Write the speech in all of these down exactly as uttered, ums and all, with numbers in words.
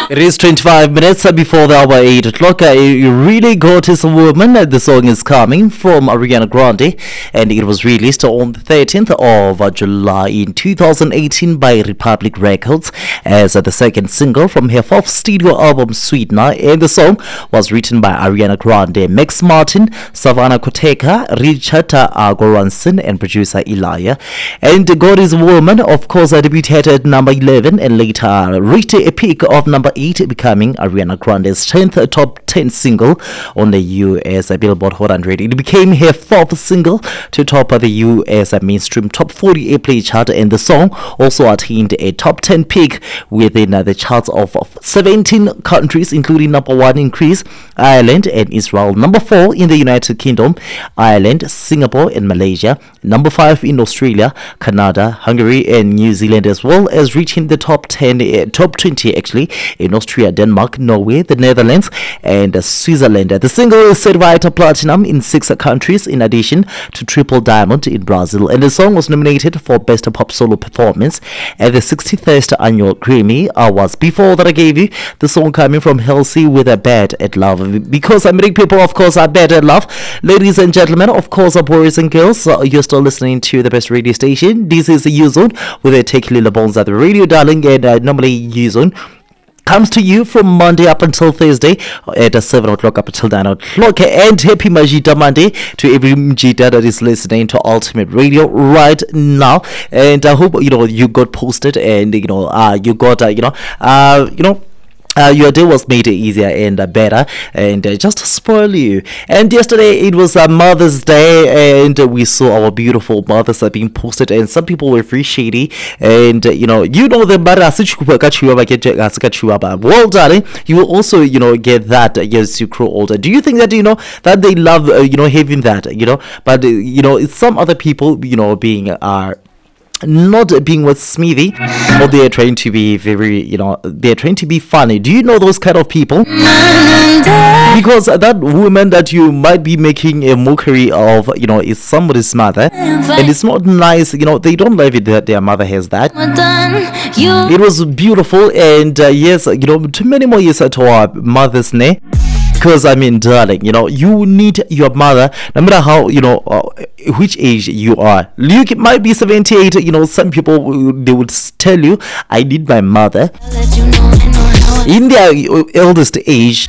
It is twenty-five minutes before the hour eight o'clock. A really gorgeous woman. The song is coming from Ariana Grande, and it was released on the thirteenth of July in two thousand eighteen by Republic Records as the second single from her fourth studio album, Sweetener. And the song was written by Ariana Grande, Max Martin, Savannah Koteka, Richard Agoranson, and producer Elia. And the gorgeous woman, of course, debuted at number eleven and later reached a peak of number eight, becoming Ariana Grande's tenth top ten single on the U S Billboard Hot one hundred. It became her fourth single to top the U S mainstream top forty airplay chart, and the song also attained a top ten peak within the charts of seventeen countries, including number one in Greece, Ireland, and Israel, number four in the United Kingdom, Ireland, Singapore, and Malaysia, number five in Australia, Canada, Hungary, and New Zealand, as well as reaching the top ten, uh, top twenty actually, in Austria, Denmark, Norway, the Netherlands, and uh, Switzerland. The single is certified platinum in six countries, in addition to triple diamond in Brazil. And the song was nominated for Best Pop Solo Performance at the sixty-third Annual Grammy Awards. Before that, I gave you the song coming from Halsey with a Bad at Love, because American people, of course, are bad at love. Ladies and gentlemen, of course, boys and girls, uh, you're still listening to the best radio station. This is the U-Zone with a Take Lila Bones at the radio, darling, and uh, normally U-Zone comes to you from Monday up until Thursday at seven o'clock up until nine o'clock. And happy Majida Monday to every Majida that is listening to Ultimate Radio right now. And I hope, you know, you got posted and, you know, uh, you got, uh, you know, uh, you know, Uh, your day was made easier and uh, better, and uh, just to spoil you. And yesterday it was uh, Mother's Day, and uh, we saw our beautiful mothers uh, being posted, and some people were very shady, and uh, you know, you know the well, darling, you will also, you know, get that uh, as you grow older. Do you think that, you know, that they love, uh, you know, having that, you know, but uh, you know, it's some other people, you know, being uh not being with Smithy, or they're trying to be very, you know, they're trying to be funny. Do you know those kind of people? Because that woman that you might be making a mockery of, you know, is somebody's mother, and it's not nice. You know, they don't love it that their mother has that. It was beautiful, and uh, yes, you know, too many more years to our mothers, ne? Because I mean, darling, you know, you need your mother, no matter how, you know, uh, which age you are. You might be seventy-eight, you know, some people, they would tell you, I need my mother in their eldest age.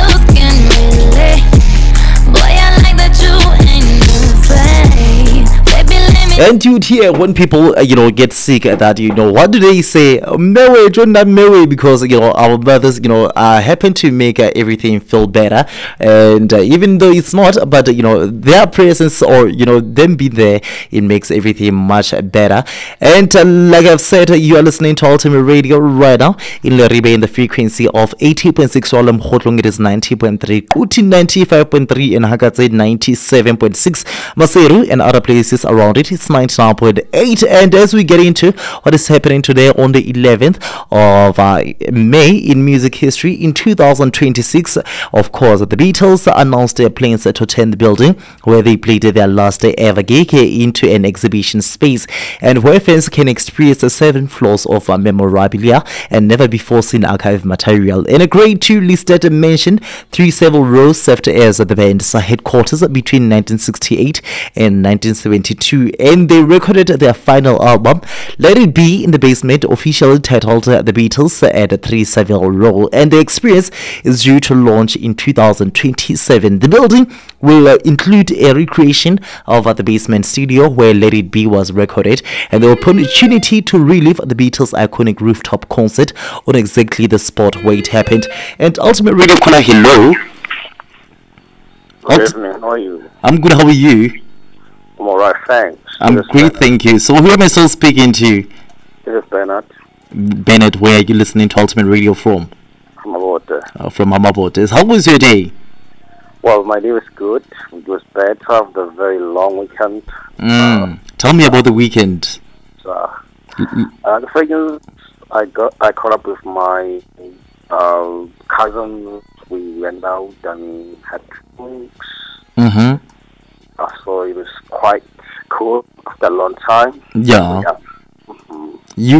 And you'd hear when people, uh, you know, get sick at that, you know, what do they say? Mewe, Jonah Mewe, because, you know, our mothers, you know, uh, happen to make uh, everything feel better. And uh, even though it's not, but, uh, you know, their presence or, you know, them being there, it makes everything much better. And uh, like I've said, uh, you are listening to Ultimate Radio right now in Leribe in the frequency of eighty point six. Walam Hotlong, it is ninety point three. Kuti ninety-five point three, and Hakatse ninety-seven point six. Maseru and other places around it, it's ninety-nine point eight. And as we get into what is happening today on the eleventh of uh, May in music history in two thousand twenty-six, of course, the Beatles announced their plans to turn the building where they played their last ever gig into an exhibition space, and where fans can experience the seven floors of uh, memorabilia and never before seen archive material. In a grade two listed mention, three several rows served as the band's headquarters between nineteen sixty-eight and nineteen seventy-two, and they recorded their final album, Let It Be, in the basement, officially titled uh, The Beatles at three Savile Row, and the experience is due to launch in two thousand twenty-seven. The building will uh, include a recreation of uh, the basement studio where Let It Be was recorded, and the opportunity to relive the Beatles' iconic rooftop concert on exactly the spot where it happened. And Ultimate Radio Caller, hello. Good evening, how are you? I'm good, how are you? I'm alright, thanks. I'm This is great, Bernard. thank you. So who am I still speaking to? This is Bernard Bennett, where are you listening to Ultimate Radio from? from about uh, Uh, from Amabotes. How was your day? Well, my day was good. It was better after a very long weekend. Mm. Tell me about the weekend. So, uh, the thing is, I got I caught up with my uh, cousin. We went out and had drinks. Mm-hmm. Uh, so it was quite cool after a long time. Yeah. Yeah. Mhm. You